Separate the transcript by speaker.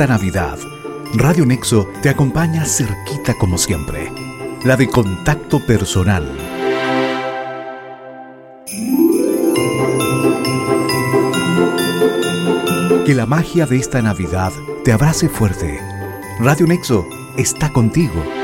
Speaker 1: Navidad, Radio Nexo te acompaña cerquita como siempre, la de contacto personal. Que la magia de esta Navidad te abrace fuerte. Radio Nexo está contigo.